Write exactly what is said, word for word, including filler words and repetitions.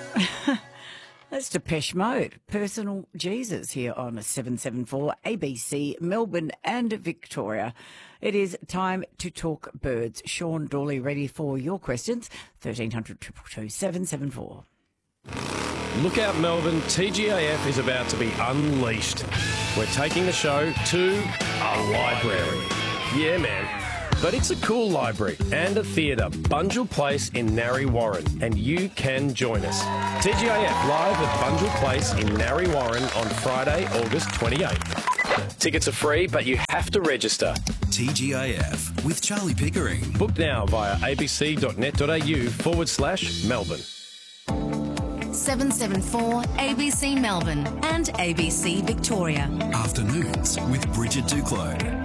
That's Depeche Mode, Personal Jesus, here on seven seven four A B C, Melbourne and Victoria. It is time to talk birds. Sean Dawley ready for your questions. thirteen hundred, two two two, seven seven four. Look out, Melbourne. T G A F is about to be unleashed. We're taking the show to a library. Yeah, man. But it's a cool library and a theatre, Bunjil Place in Narre Warren, and you can join us. T G A F live at Bunjil Place in Narre Warren on Friday, August twenty-eighth. Tickets are free, but you have to register. T G A F with Charlie Pickering. Book now via abc.net.au forward slash Melbourne. seven seven four A B C Melbourne and A B C Victoria. Afternoons with Bridget Duclos.